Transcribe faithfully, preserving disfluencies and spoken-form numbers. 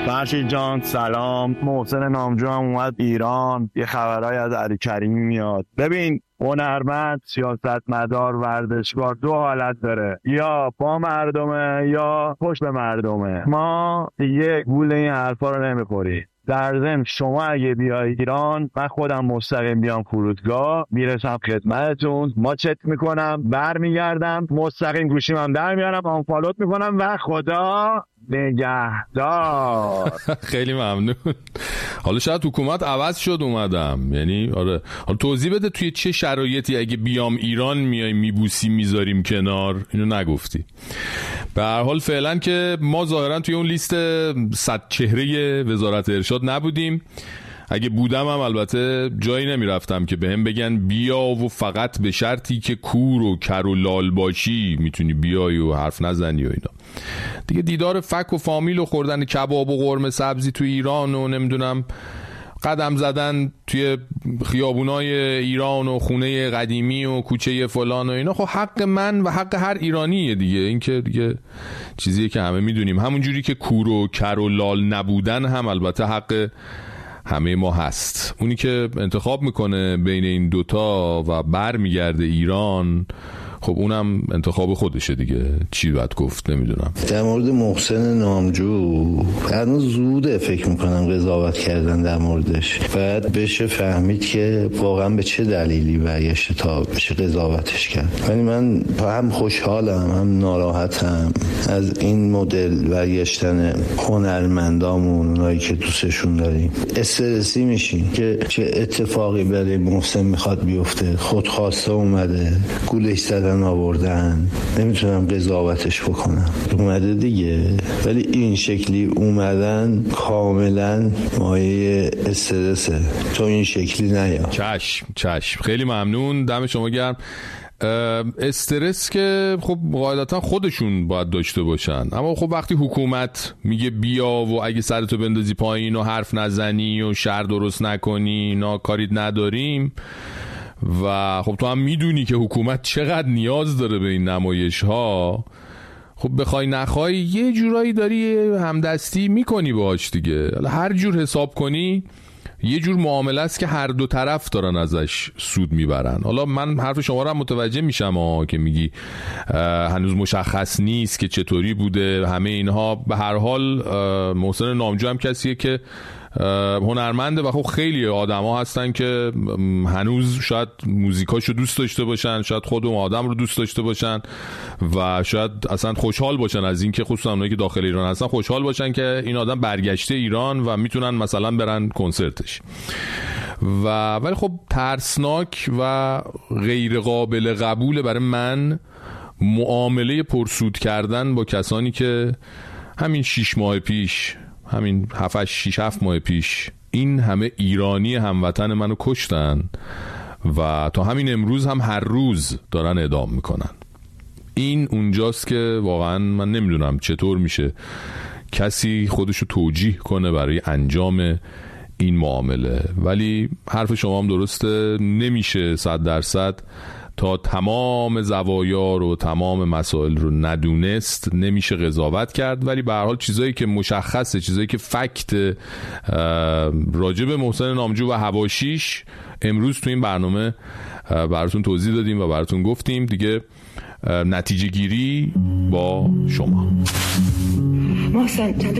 فرشید جان سلام، محسن نامجو هم اومد ایران، یه خبرهای از علی کریمی میاد. ببین هنرمند، سیاستمدار، ورزشکار دو حالت داره، یا با مردمه یا پشت به مردمه. ما یه گول این حرفا رو نمیخوری. در ضمن شما اگه بیای ایران، من خودم مستقیم بیام فرودگاه، میرسم خدمتتون، ما چت میکنم، برمیگردم مستقیم گوشیم هم در میارم، آنفالوت میکنم و خدا نگهدار. خیلی ممنون. حالا شاید حکومت عوض شد اومدم، یعنی آره. حالا توضیح بده توی چه شرایطی اگه بیام ایران میای میبوسی میذاریم کنار، اینو نگفتی. به هر حال فعلا که ما ظاهرا توی اون لیست صد چهره وزارت ارشاد نبودیم. اگه بودم هم البته جایی نمیرفتم که بهم بگن بیا و فقط به شرطی که کور و کر و لال باشی میتونی بیای و حرف نزنی و اینا. دیگه دیدار فک و فامیل و خوردن کباب و قرمه سبزی توی ایران و نمیدونم قدم زدن توی خیابونای ایران و خونه قدیمی و کوچه فلان و اینا خب حق من و حق هر ایرانیه دیگه. این که دیگه چیزیه که همه میدونیم. همون جوری که کور و کر و لال نبودن هم البته حق همه ما هست. اونی که انتخاب میکنه بین این دوتا و بر میگرده ایران، خب اونم انتخاب خودشه دیگه. چی باید گفت نمیدونم. در مورد محسن نامجو هنوز زوده فکر میکنم قضاوت کردن در موردش. باید بشه فهمید که واقعا به چه دلیلی برگشته تا بشه قضاوتش کرد. ولی من هم خوشحالم هم ناراحتم از این مدل برگشتن هنرمندامون، اونایی که دوستشون داریم. استرسی میشین که چه اتفاقی برای محسن میخواد بیفته. خودخواسته اومده، گولش زدن آوردن، نمیتونم قضاوتش بکنم، اومده دیگه. ولی این شکلی اومدن کاملا مایه استرسه. تو این شکلی نیا. چشم چشم، خیلی ممنون، دم شما گرم. استرس که خب قاعدتا خودشون باید داشته باشن، اما خب وقتی حکومت میگه بیا و اگه سرتو بندازی پایین و حرف نزنی و شر درست نکنی نا کاریت نداریم، و خب تو هم میدونی که حکومت چقدر نیاز داره به این نمایش ها، خب بخوای نخوای یه جورایی داری همدستی میکنی باهاش دیگه. هر جور حساب کنی یه جور معامله است که هر دو طرف دارن ازش سود میبرن. حالا من حرف شما رو هم متوجه میشم ها که میگی هنوز مشخص نیست که چطوری بوده همه اینها. به هر حال محسن نامجو هم کسیه که هنرمنده و خب خیلی آدم ها هستن که هنوز شاید موزیکاشو دوست داشته باشن، شاید خود اون آدم رو دوست داشته باشن و شاید اصلا خوشحال باشن از این که خصوصا اونایی که داخل ایران هستن خوشحال باشن که این آدم برگشته ایران و میتونن مثلا برن کنسرتش. و ولی خب ترسناک و غیر قابل قبول برای من معامله پرسود کردن با کسانی که همین شیش ماه پیش، همین هفت شیش هفت ماه پیش این همه ایرانی هموطن منو کشتن و تا همین امروز هم هر روز دارن اعدام میکنن. این اونجاست که واقعا من نمیدونم چطور میشه کسی خودشو توجیه کنه برای انجام این معامله. ولی حرف شما هم درسته، نمیشه صد درصد تا تمام زوایا رو تمام مسائل رو ندونست نمیشه قضاوت کرد. ولی به هر حال چیزایی که مشخصه، چیزایی که فکت راجع به محسن نامجو و حواشیش امروز تو این برنامه براتون توضیح دادیم و براتون گفتیم دیگه. نتیجه گیری با شما. محسن